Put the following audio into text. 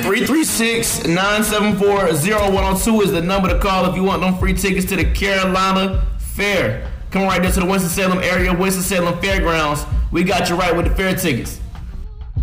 336-974-0102 is the number to call if you want them free tickets to the Carolina Fair. Come right there to the Winston-Salem area, Winston-Salem Fairgrounds. We got you right with the fair tickets.